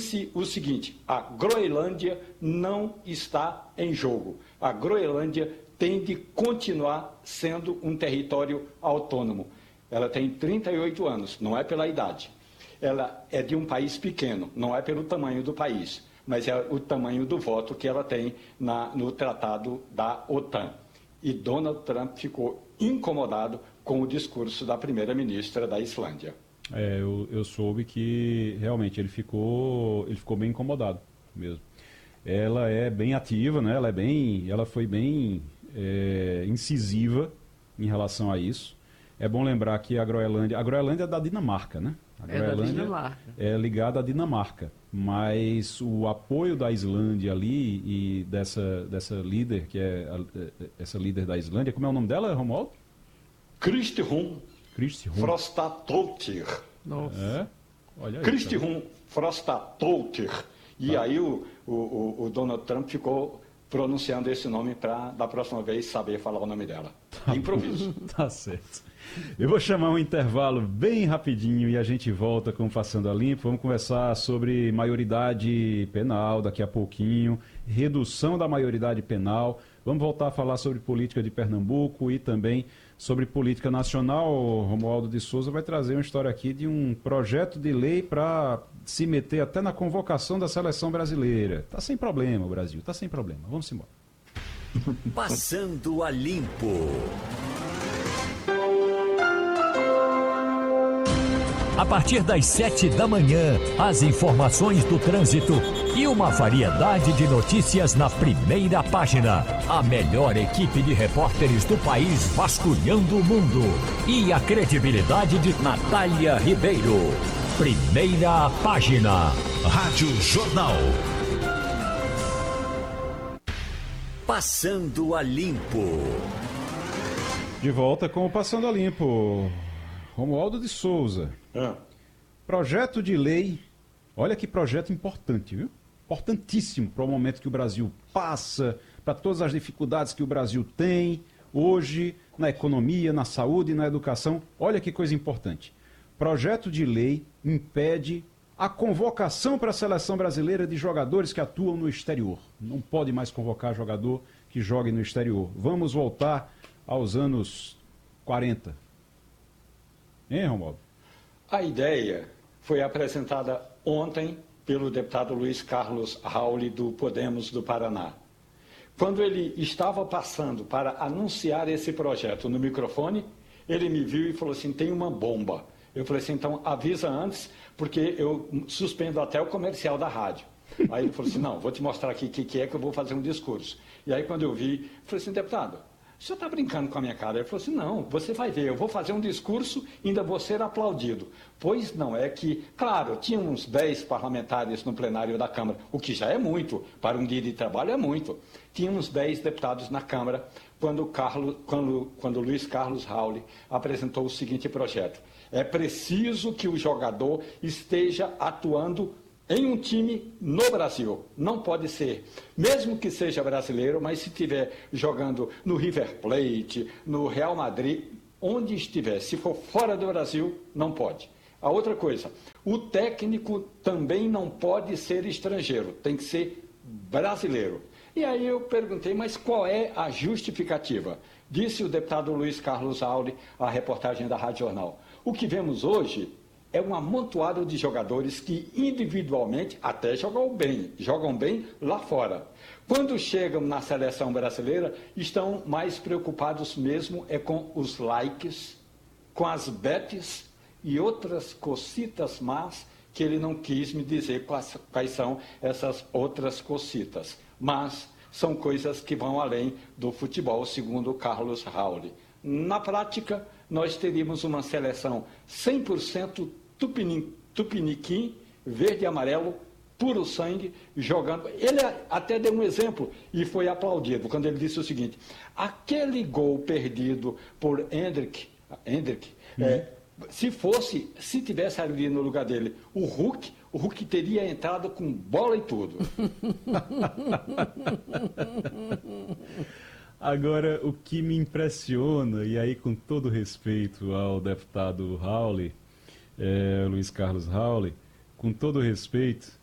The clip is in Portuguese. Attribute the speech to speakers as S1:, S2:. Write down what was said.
S1: disse o seguinte: a Groenlândia não está em jogo. A Groenlândia tem de continuar sendo um território autônomo. Ela tem 38 anos, não é pela idade. Ela é de um país pequeno, não é pelo tamanho do país, mas é o tamanho do voto que ela tem no tratado da OTAN. E Donald Trump ficou incomodado com o discurso da primeira-ministra da Islândia.
S2: Eu soube que realmente ele ficou bem incomodado mesmo. Ela é bem ativa, né? Ela foi bem incisiva em relação a isso. É bom lembrar que a Groenlândia é da Dinamarca, né? A Groenlândia é ligada à Dinamarca, mas o apoio da Islândia ali e dessa líder, que é essa líder da Islândia, como é o nome dela, Romualdo?
S1: Kristrún Frostadóttir.
S2: Nossa. Olha aí.
S1: Kristrún Frostadóttir. E aí o Donald Trump ficou pronunciando esse nome para, da próxima vez, saber falar o nome dela. Improviso.
S2: Tá certo. Eu vou chamar um intervalo bem rapidinho e a gente volta com o Passando a Limpo. Vamos conversar sobre maioridade penal daqui a pouquinho, redução da maioridade penal. Vamos voltar a falar sobre política de Pernambuco e também sobre política nacional. O Romualdo de Souza vai trazer uma história aqui de um projeto de lei para se meter até na convocação da seleção brasileira. Tá sem problema o Brasil, tá sem problema. Vamos embora.
S3: Passando a Limpo. A partir das 7 da manhã, as informações do trânsito e uma variedade de notícias na primeira página. A melhor equipe de repórteres do país vasculhando o mundo. E a credibilidade de Natália Ribeiro. Primeira página. Rádio Jornal. Passando a Limpo.
S2: De volta com o Passando a Limpo. Romualdo de Souza. Projeto de lei, olha que projeto importante, viu? Importantíssimo para o momento que o Brasil passa, para todas as dificuldades que o Brasil tem hoje, na economia, na saúde e na educação. Olha que coisa importante. Projeto de lei impede a convocação para a seleção brasileira de jogadores que atuam no exterior. Não pode mais convocar jogador que jogue no exterior. Vamos voltar aos anos 40. Hein, Romualdo?
S1: A ideia foi apresentada ontem pelo deputado Luiz Carlos Rauli, do Podemos do Paraná. Quando ele estava passando para anunciar esse projeto no microfone, ele me viu e falou assim: tem uma bomba. Eu falei assim: então avisa antes, porque eu suspendo até o comercial da rádio. Aí ele falou assim: não, vou te mostrar aqui o que é que eu vou fazer um discurso. E aí quando eu vi, eu falei assim: deputado, o senhor está brincando com a minha cara? Ele falou assim: não, você vai ver, eu vou fazer um discurso e ainda vou ser aplaudido. Pois não, é que, claro, tinha uns 10 parlamentares no plenário da Câmara, o que já é muito, para um dia de trabalho é muito. Tinha uns 10 deputados na Câmara quando Luiz Carlos Rauli apresentou o seguinte projeto: é preciso que o jogador esteja atuando em um time no Brasil. Não pode ser, mesmo que seja brasileiro, mas se estiver jogando no River Plate, no Real Madrid, onde estiver, se for fora do Brasil, não pode. A outra coisa, o técnico também não pode ser estrangeiro, tem que ser brasileiro. E aí eu perguntei, mas qual é a justificativa? Disse o deputado Luiz Carlos Rauli, a reportagem da Rádio Jornal: o que vemos hoje é um amontoado de jogadores que individualmente até jogam bem lá fora. Quando chegam na seleção brasileira, estão mais preocupados mesmo com os likes, com as bets e outras cocitas más que ele não quis me dizer quais são essas outras cocitas. Mas são coisas que vão além do futebol, segundo Carlos Rauli. Na prática, nós teríamos uma seleção 100% tupiniquim, verde e amarelo, puro sangue, jogando. Ele até deu um exemplo e foi aplaudido quando ele disse o seguinte: aquele gol perdido por Hendrick, se tivesse ali no lugar dele o Hulk teria entrado com bola e tudo.
S2: Agora, o que me impressiona, e aí com todo respeito ao deputado Rauli, Luiz Carlos Rauli, com todo respeito,